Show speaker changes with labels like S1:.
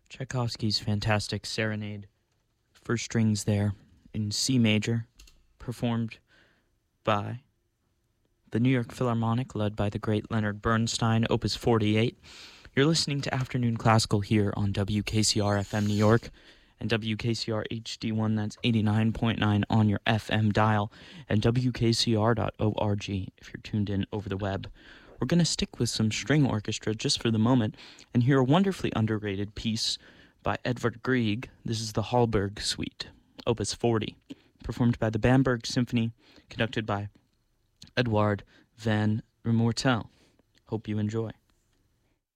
S1: Tchaikovsky's fantastic Serenade, first strings there in C major, performed by the New York Philharmonic, led by the great Leonard Bernstein, Opus 48. You're listening to Afternoon Classical here on WKCR FM New York and WKCR HD1, that's 89.9 on your FM dial, and WKCR.org if you're tuned in over the web. We're going to stick with some string orchestra just for the moment and hear a wonderfully underrated piece by Edvard Grieg. This is the Hallberg Suite, Opus 40, performed by the Bamberg Symphony, conducted by Eduard van Rumoertel. Hope you enjoy.